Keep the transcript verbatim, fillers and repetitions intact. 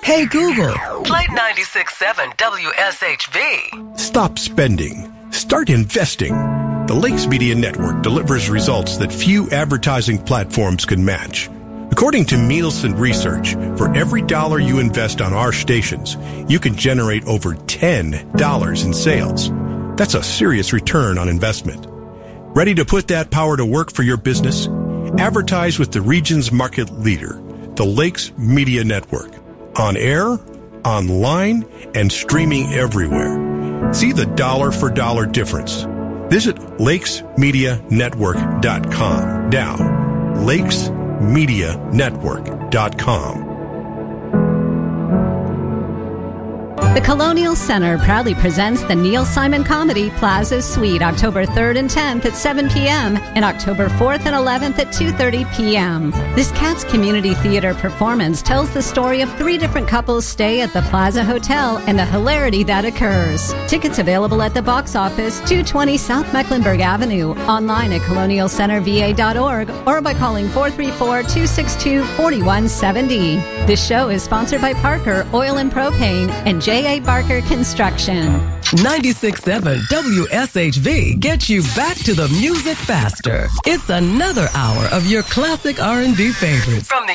Hey Google, play ninety-six point seven W S H V. Stop spending. Start investing. The Lakes Media Network delivers results that few advertising platforms can match. According to Nielsen Research, for every dollar you invest on our stations, you can generate over ten dollars in sales. That's a serious return on investment. Ready to put that power to work for your business? Advertise with the region's market leader, the Lakes Media Network. On air, online, and streaming everywhere. See the dollar for dollar difference. Visit lakes media network dot com now. lakes media network dot com. The Colonial Center proudly presents the Neil Simon Comedy Plaza Suite October third and tenth at seven p.m. and October fourth and eleventh at two thirty p.m. This Cats Community Theater performance tells the story of three different couples' stay at the Plaza Hotel and the hilarity that occurs. Tickets available at the box office, two twenty South Mecklenburg Avenue, online at colonial center v a dot org or by calling four three four, two six two, four one seven zero. This show is sponsored by Parker Oil and Propane and J A. Barker Construction. ninety-six point seven W S H V gets you back to the music faster. It's another hour of your classic R and B favorites. From the